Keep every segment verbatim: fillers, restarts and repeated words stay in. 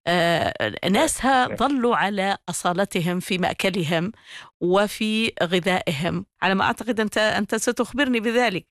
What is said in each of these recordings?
آه، صحيح، ناسها صحيح. ظلوا على أصالتهم في مأكلهم وفي غذائهم، على ما أعتقد أنت أنت ستخبرني بذلك.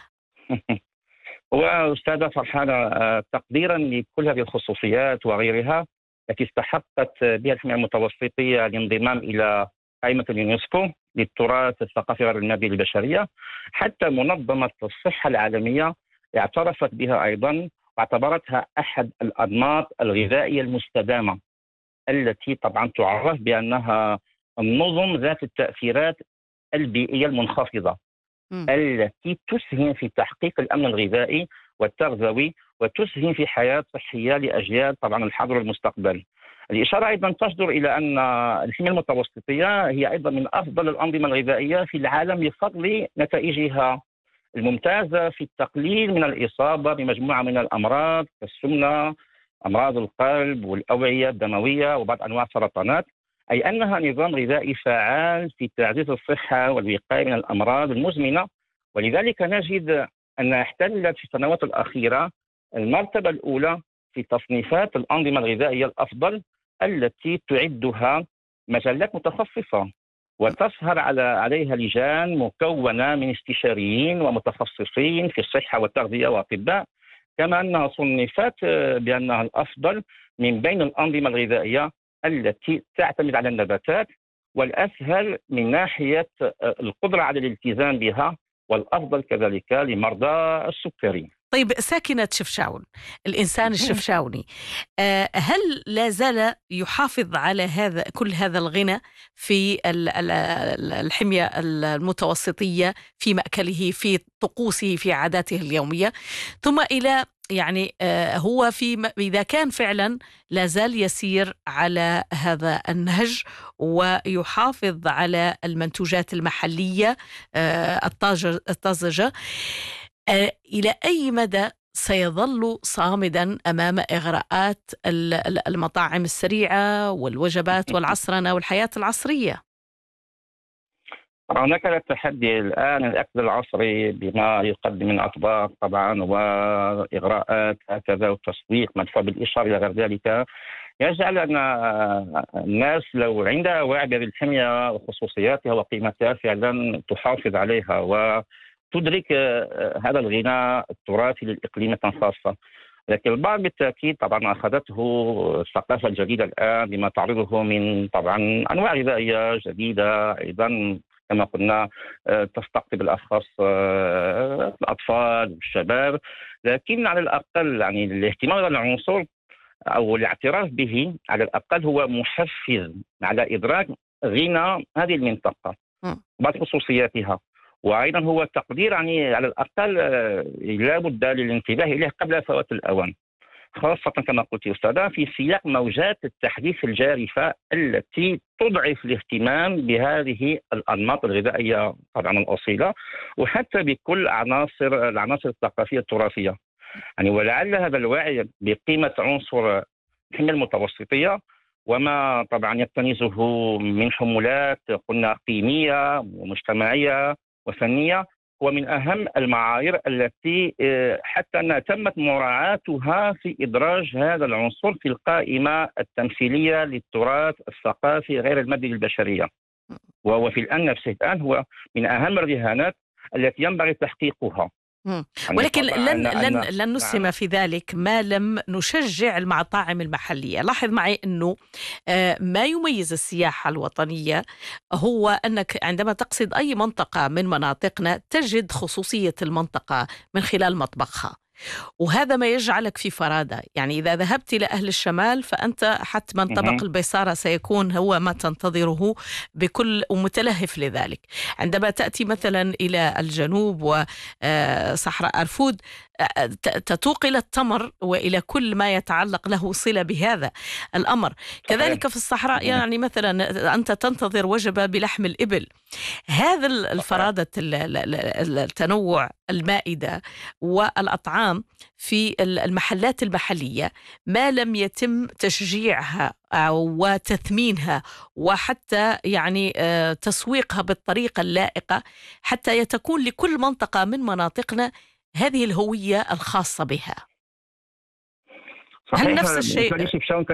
وأستاذة فرحانة، آه، تقديرا لكل هذه الخصوصيات وغيرها التي استحقت بها الحماية المتوسطية الانضمام إلى قائمة اليونسكو للتراث الثقافي غير المادي للبشرية، حتى منظمة الصحة العالمية اعترفت بها أيضا، واعتبرتها أحد الأنماط الغذائية المستدامة، التي طبعا تعرف بأنها النظم ذات التأثيرات البيئية المنخفضة، مم. التي تسهم في تحقيق الأمن الغذائي والتغذوي، وتسهم في حياة صحية لأجيال طبعا الحاضر والمستقبل. الإشارة أيضا تصدر إلى أن الحمية المتوسطية هي أيضا من أفضل الأنظمة الغذائية في العالم بفضل نتائجها الممتازة في التقليل من الإصابة بمجموعة من الأمراض كالسمنة، أمراض القلب والأوعية الدموية وبعض أنواع السرطانات، أي أنها نظام غذائي فعال في تعزيز الصحة والوقاية من الأمراض المزمنة. ولذلك نجد أنها احتلت في السنوات الأخيرة المرتبة الأولى في تصنيفات الأنظمة الغذائية الأفضل، التي تعدها مجلات متخصصة وتسهر على عليها لجان مكونة من استشاريين ومتخصصين في الصحة والتغذية وأطباء، كما أنها صنفت بأنها الأفضل من بين الأنظمة الغذائية التي تعتمد على النباتات، والأسهل من ناحية القدرة على الالتزام بها، والأفضل كذلك لمرضى السكري. طيب، ساكنة شفشاون، الإنسان الشفشاوني، آه، هل لا زال يحافظ على هذا كل هذا الغنى في ال- ال- ال- الحمية المتوسطية، في مأكله، في طقوسه، في عاداته اليومية؟ ثم إلى يعني آه، هو في م- إذا كان فعلا لا زال يسير على هذا النهج ويحافظ على المنتوجات المحلية آه، الطاجة- الطازجة، آه، إلى أي مدى سيظل صامدا أمام إغراءات ال- ال- المطاعم السريعة والوجبات والعصرنة والحياة العصرية؟ هناك التحدي الآن الأكل العصري بما يقدم من أطباق طبعا وإغراءات هكذا وتسويق مدفوع بالإشارة إلى غير ذلك، يجعل أن الناس لو عندها وعي بهذه الحمية وخصوصياتها وقيمتها فعلا تحافظ عليها وتدرك آه، هذا الغناء التراثي للإقليم خاصة. لكن البعض بالتأكيد طبعا أخذته الثقافة الجديدة الآن بما تعرضه من طبعا أنواع غذائية جديدة أيضا، كما قلنا آه، تستقطب الأشخاص، آه، الأطفال والشباب. لكن على الأقل يعني الاهتمام بهذا العنصر أو الاعتراف به على الأقل هو محفز على إدراك غنى هذه المنطقة مم. وبعض خصوصياتها، وأيضا هو تقدير يعني على الأقل آه، لا بد للانتباه إليه قبل فوات الأوان، خاصة كما قلت يا أستاذة في سياق موجات التحديث الجارفة التي تضعف الاهتمام بهذه الأنماط الغذائية طبعا الأصيلة، وحتى بكل عناصر العناصر الثقافية التراثية. يعني ولعل هذا الوعي بقيمة عنصر الحمية المتوسطية وما طبعا يكتنزه من حمولات قلنا قيمية ومجتمعية وفنية هو من أهم المعايير التي آه، حتى أنها تمت مراعاتها في إدراج هذا العنصر في القائمة التمثيلية للتراث الثقافي غير المادي للبشرية، وهو في الآن نفسه الآن هو من أهم الرهانات التي ينبغي تحقيقها. مم. يعني ولكن طبعا لن أن لن أن لن نعم. نسهم في ذلك ما لم نشجع المطاعم المحلية. لاحظ معي أنه آه، ما يميز السياحة الوطنية هو أنك عندما تقصد أي منطقة من مناطقنا تجد خصوصية المنطقة من خلال مطبخها، وهذا ما يجعلك في فرادة. يعني إذا ذهبت إلى أهل الشمال فأنت حتما طبق مهم. البيصارة سيكون هو ما تنتظره بكل ومتلهف لذلك. عندما تأتي مثلا إلى الجنوب وصحراء أرفود آه، ت- تتوق إلى التمر وإلى كل ما يتعلق له صلة بهذا الأمر. صحيح. كذلك في الصحراء، مهم. يعني مثلا أنت تنتظر وجبة بلحم الإبل. هذا ال- صحيح. الفرادة ال- ال- ال- التنوع المائدة والأطعام في ال- المحلات المحلية ما لم يتم تشجيعها أو وتثمينها وحتى يعني آه، تسويقها بالطريقة اللائقة حتى تكون لكل منطقة من مناطقنا هذه الهوية الخاصة بها. هل صحيح نفس بالنسبة الشيء لي شيف شاون